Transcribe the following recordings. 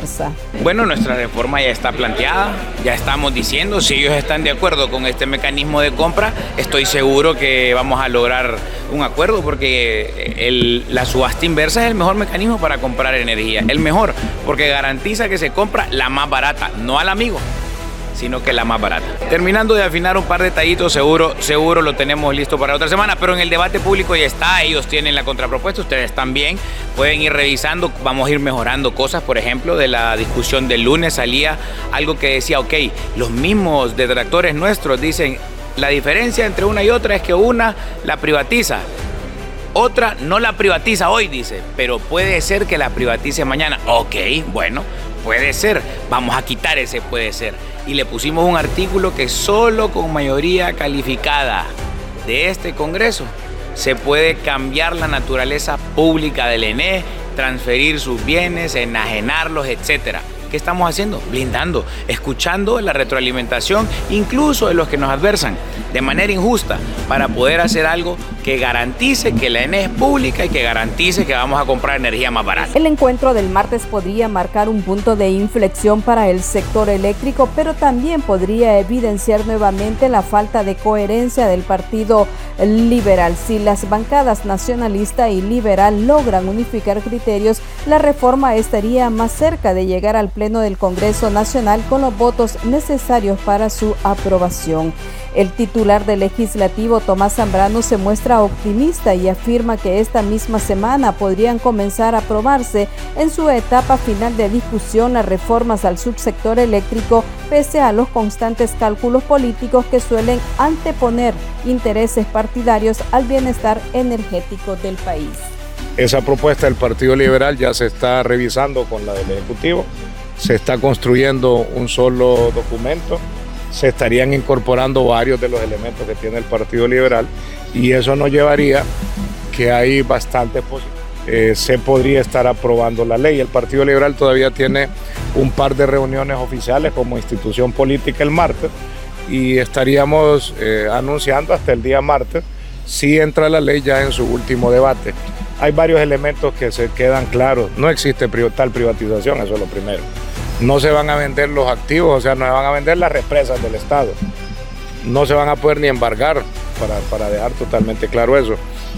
Garza. Bueno, nuestra reforma ya está planteada, ya estamos diciendo, si ellos están de acuerdo con este mecanismo de compra, estoy seguro que vamos a lograr un acuerdo porque la subasta inversa es el mejor mecanismo para comprar energía, el mejor, porque garantiza que se compra la más barata, no al amigo, sino que la más barata. Terminando de afinar un par de detallitos, seguro lo tenemos listo para otra semana, pero en el debate público ya está, ellos tienen la contrapropuesta, ustedes también pueden ir revisando, vamos a ir mejorando cosas. Por ejemplo, de la discusión del lunes salía algo que decía, ok, los mismos detractores nuestros dicen, la diferencia entre una y otra es que una la privatiza, otra no la privatiza hoy, dice, pero puede ser que la privatice mañana. Ok, bueno, puede ser, vamos a quitar ese puede ser. Y le pusimos un artículo que solo con mayoría calificada de este Congreso se puede cambiar la naturaleza pública del ENE, transferir sus bienes, enajenarlos, etcétera. ¿Qué estamos haciendo? Blindando, escuchando la retroalimentación, incluso de los que nos adversan, de manera injusta, para poder hacer algo que garantice que la ENE es pública y que garantice que vamos a comprar energía más barata. El encuentro del martes podría marcar un punto de inflexión para el sector eléctrico, pero también podría evidenciar nuevamente la falta de coherencia del Partido Liberal. Si las bancadas nacionalista y liberal logran unificar criterios, la reforma estaría más cerca de llegar al Pleno del Congreso Nacional con los votos necesarios para su aprobación. El titular del Legislativo, Tomás Zambrano, se muestra optimista y afirma que esta misma semana podrían comenzar a aprobarse en su etapa final de discusión las reformas al subsector eléctrico, pese a los constantes cálculos políticos que suelen anteponer intereses partidarios al bienestar energético del país. Esa propuesta del Partido Liberal ya se está revisando con la del Ejecutivo, se está construyendo un solo documento, se estarían incorporando varios de los elementos que tiene el Partido Liberal y eso nos llevaría que hay bastante se podría estar aprobando la ley. El Partido Liberal todavía tiene un par de reuniones oficiales como institución política el martes y estaríamos anunciando hasta el día martes si entra la ley ya en su último debate. Hay varios elementos que se quedan claros. No existe tal privatización, eso es lo primero. No se van a vender los activos, o sea, no se van a vender las represas del Estado. No se van a poder ni embargar, para dejar totalmente claro eso.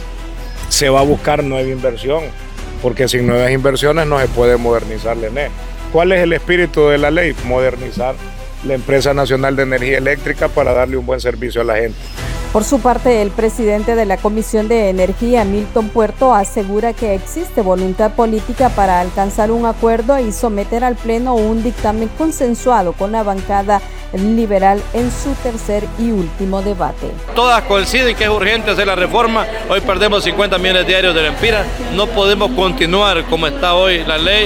Se va a buscar nueva inversión, porque sin nuevas inversiones no se puede modernizar la ENE. ¿Cuál es el espíritu de la ley? Modernizar la Empresa Nacional de Energía Eléctrica para darle un buen servicio a la gente. Por su parte, el presidente de la Comisión de Energía, Milton Puerto, asegura que existe voluntad política para alcanzar un acuerdo y someter al Pleno un dictamen consensuado con la bancada liberal en su tercer y último debate. Todas coinciden que es urgente hacer la reforma. Hoy perdemos 50 millones diarios de lempiras. No podemos continuar como está hoy la ley,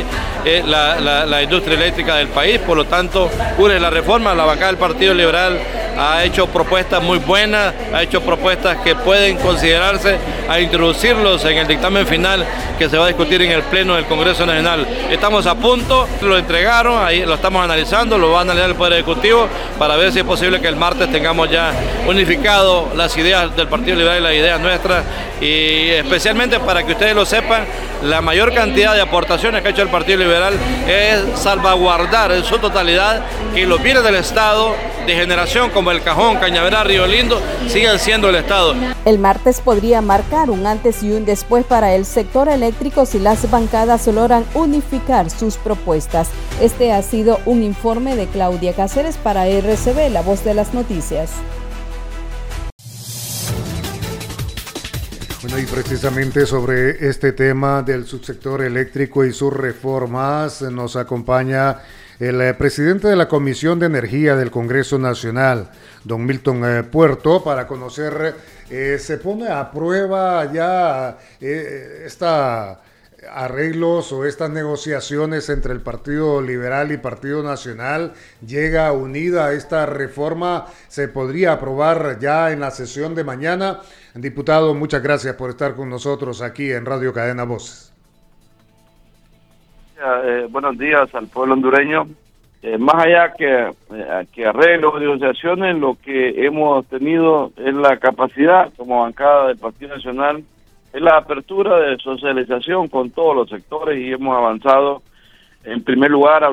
la industria eléctrica del país. Por lo tanto, urge la reforma. La bancada del Partido Liberal ha hecho propuestas muy buenas, ha hecho propuestas que pueden considerarse a introducirlos en el dictamen final que se va a discutir en el Pleno del Congreso Nacional. Estamos a punto, lo entregaron, ahí lo estamos analizando, lo va a analizar el Poder Ejecutivo para ver si es posible que el martes tengamos ya unificado las ideas del Partido Liberal y las ideas nuestras, y especialmente para que ustedes lo sepan, la mayor cantidad de aportaciones que ha hecho el Partido Liberal es salvaguardar en su totalidad que los bienes del Estado de generación como el Cajón, Cañaveral, Río Lindo sigan siendo el Estado. El martes podría marcar un antes y un después para el sector eléctrico si las bancadas logran unificar sus propuestas. Este ha sido un informe de Claudia Cáceres para RCB, La Voz de las Noticias. Bueno, y precisamente sobre este tema del subsector eléctrico y sus reformas nos acompaña el presidente de la Comisión de Energía del Congreso Nacional, don Milton Puerto, para conocer, se pone a prueba ya arreglos o estas negociaciones entre el Partido Liberal y Partido Nacional. Llega unida esta reforma, se podría aprobar ya en la sesión de mañana. Diputado, muchas gracias por estar con nosotros aquí en Radio Cadena Voces. Buenos días al pueblo hondureño. Más allá que arreglos, negociaciones, lo que hemos tenido es la capacidad como bancada del Partido Nacional, es la apertura de socialización con todos los sectores y hemos avanzado en primer lugar